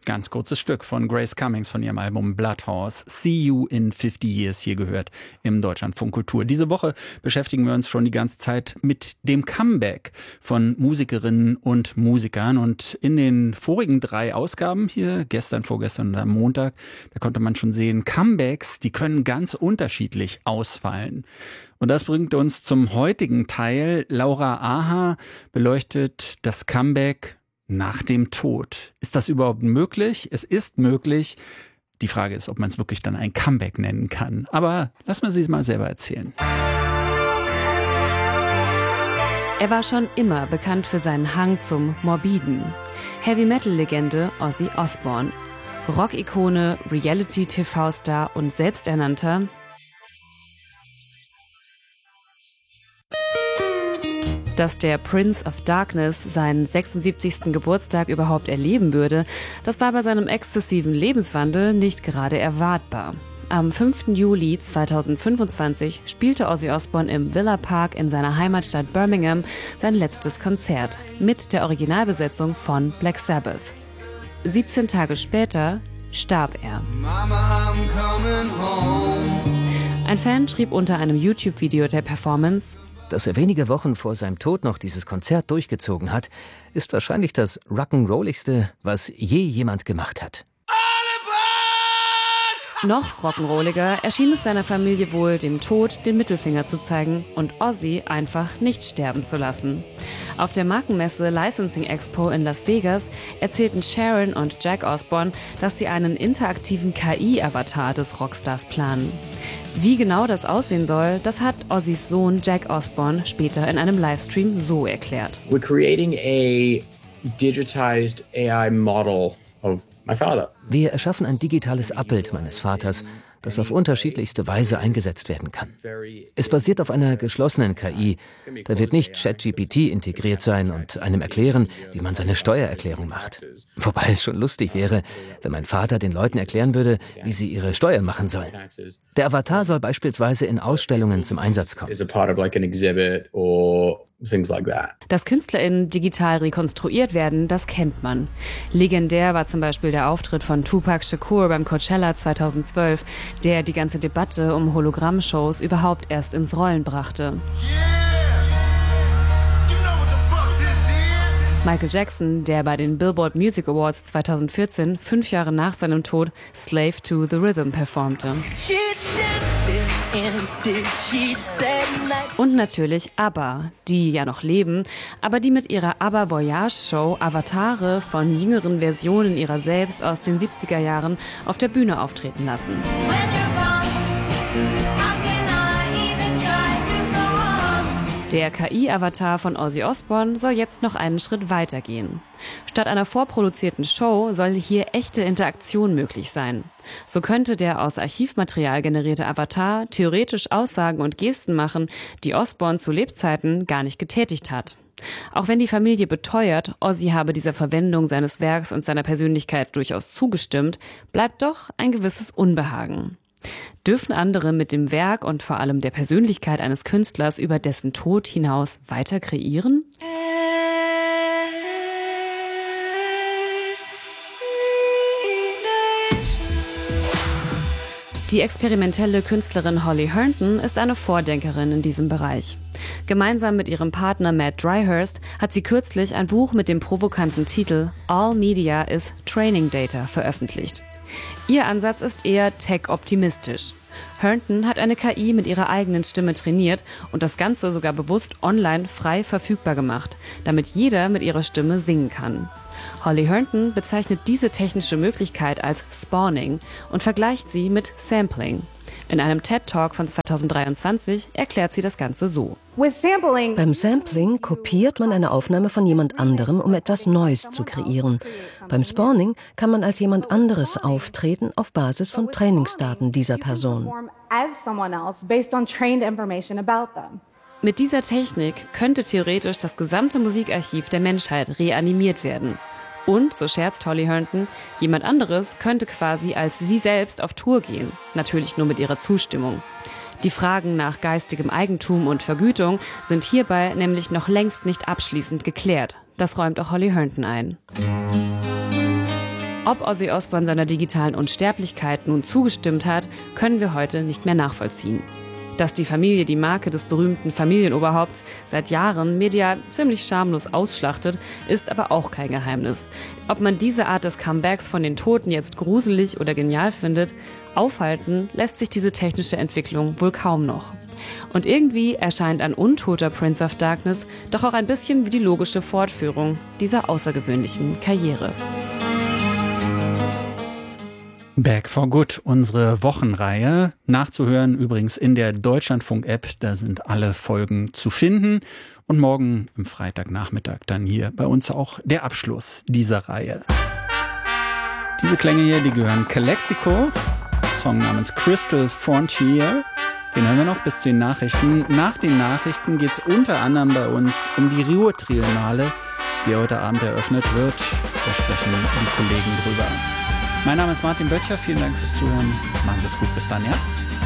Ganz kurzes Stück von Grace Cummings von ihrem Album Bloodhorse. See You in 50 Years hier gehört im Deutschlandfunk Kultur. Diese Woche beschäftigen wir uns schon die ganze Zeit mit dem Comeback von Musikerinnen und Musikern. Und in den vorigen 3 Ausgaben hier, gestern, vorgestern und am Montag, da konnte man schon sehen, Comebacks, die können ganz unterschiedlich ausfallen. Und das bringt uns zum heutigen Teil. Laura Aha beleuchtet das Comeback nach dem Tod. Ist das überhaupt möglich? Es ist möglich. Die Frage ist, ob man es wirklich dann ein Comeback nennen kann. Aber lassen wir sie mal selber erzählen. Er war schon immer bekannt für seinen Hang zum Morbiden. Heavy-Metal-Legende Ozzy Osbourne. Rock-Ikone, Reality-TV-Star und selbsternannter Dass der Prince of Darkness seinen 76. Geburtstag überhaupt erleben würde, das war bei seinem exzessiven Lebenswandel nicht gerade erwartbar. Am 5. Juli 2025 spielte Ozzy Osbourne im Villa Park in seiner Heimatstadt Birmingham sein letztes Konzert mit der Originalbesetzung von Black Sabbath. 17 Tage später starb er. Mama, I'm coming home. Ein Fan schrieb unter einem YouTube-Video der Performance: Dass er wenige Wochen vor seinem Tod noch dieses Konzert durchgezogen hat, ist wahrscheinlich das Rock'n'Rolligste, was je jemand gemacht hat. Noch rock'n'rolliger erschien es seiner Familie wohl, dem Tod den Mittelfinger zu zeigen und Ozzy einfach nicht sterben zu lassen. Auf der Markenmesse Licensing Expo in Las Vegas erzählten Sharon und Jack Osbourne, dass sie einen interaktiven KI-Avatar des Rockstars planen. Wie genau das aussehen soll, das hat Ozzys Sohn Jack Osbourne später in einem Livestream so erklärt. We're creating a digitized AI model of my father. Wir erschaffen ein digitales Abbild meines Vaters, das auf unterschiedlichste Weise eingesetzt werden kann. Es basiert auf einer geschlossenen KI. Da wird nicht ChatGPT integriert sein und einem erklären, wie man seine Steuererklärung macht. Wobei es schon lustig wäre, wenn mein Vater den Leuten erklären würde, wie sie ihre Steuern machen sollen. Der Avatar soll beispielsweise in Ausstellungen zum Einsatz kommen. Dass KünstlerInnen digital rekonstruiert werden, das kennt man. Legendär war zum Beispiel der Auftritt von Tupac Shakur beim Coachella 2012, der die ganze Debatte um Hologrammshows überhaupt erst ins Rollen brachte. Michael Jackson, der bei den Billboard Music Awards 2014, 5 Jahre nach seinem Tod, Slave to the Rhythm performte. Und natürlich ABBA, die ja noch leben, aber die mit ihrer ABBA Voyage Show Avatare von jüngeren Versionen ihrer selbst aus den 70er Jahren auf der Bühne auftreten lassen. Der KI-Avatar von Ozzy Osbourne soll jetzt noch einen Schritt weiter gehen. Statt einer vorproduzierten Show soll hier echte Interaktion möglich sein. So könnte der aus Archivmaterial generierte Avatar theoretisch Aussagen und Gesten machen, die Osbourne zu Lebzeiten gar nicht getätigt hat. Auch wenn die Familie beteuert, Ozzy habe dieser Verwendung seines Werks und seiner Persönlichkeit durchaus zugestimmt, bleibt doch ein gewisses Unbehagen. Dürfen andere mit dem Werk und vor allem der Persönlichkeit eines Künstlers über dessen Tod hinaus weiter kreieren? Die experimentelle Künstlerin Holly Herndon ist eine Vordenkerin in diesem Bereich. Gemeinsam mit ihrem Partner Matt Dryhurst hat sie kürzlich ein Buch mit dem provokanten Titel All Media is Training Data veröffentlicht. Ihr Ansatz ist eher tech-optimistisch. Herndon hat eine KI mit ihrer eigenen Stimme trainiert und das Ganze sogar bewusst online frei verfügbar gemacht, damit jeder mit ihrer Stimme singen kann. Holly Herndon bezeichnet diese technische Möglichkeit als Spawning und vergleicht sie mit Sampling. In einem TED-Talk von 2023 erklärt sie das Ganze so. Beim Sampling kopiert man eine Aufnahme von jemand anderem, um etwas Neues zu kreieren. Beim Spawning kann man als jemand anderes auftreten auf Basis von Trainingsdaten dieser Person. Mit dieser Technik könnte theoretisch das gesamte Musikarchiv der Menschheit reanimiert werden. Und, so scherzt Holly Herndon, jemand anderes könnte quasi als sie selbst auf Tour gehen. Natürlich nur mit ihrer Zustimmung. Die Fragen nach geistigem Eigentum und Vergütung sind hierbei nämlich noch längst nicht abschließend geklärt. Das räumt auch Holly Herndon ein. Ob Ozzy Osbourne seiner digitalen Unsterblichkeit nun zugestimmt hat, können wir heute nicht mehr nachvollziehen. Dass die Familie die Marke des berühmten Familienoberhaupts seit Jahren medial ziemlich schamlos ausschlachtet, ist aber auch kein Geheimnis. Ob man diese Art des Comebacks von den Toten jetzt gruselig oder genial findet, aufhalten lässt sich diese technische Entwicklung wohl kaum noch. Und irgendwie erscheint ein untoter Prince of Darkness doch auch ein bisschen wie die logische Fortführung dieser außergewöhnlichen Karriere. Back for Good, unsere Wochenreihe. Nachzuhören übrigens in der Deutschlandfunk-App, da sind alle Folgen zu finden. Und morgen am Freitagnachmittag dann hier bei uns auch der Abschluss dieser Reihe. Diese Klänge hier, die gehören Calexico, Song namens Crystal Frontier. Den hören wir noch bis zu den Nachrichten. Nach den Nachrichten geht es unter anderem bei uns um die Ruhr-Triennale, die heute Abend eröffnet wird. Da sprechen die Kollegen drüber. Mein Name ist Martin Böttcher, vielen Dank fürs Zuhören. Machen Sie es gut, bis dann, ja?